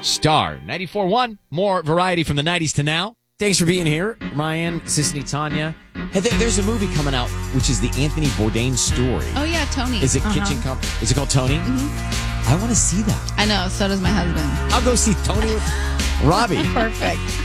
Star 94.1. More variety from the 90s to now. Thanks for being here, Ryan, Sisney, Tanya. Hey, there's a movie coming out, which is the Anthony Bourdain story. Oh, yeah, Tony. Is it Kitchen Company? Is it called Tony? Mm-hmm. I want to see that. I know, so does my husband. I'll go see Tony with Robbie. Perfect.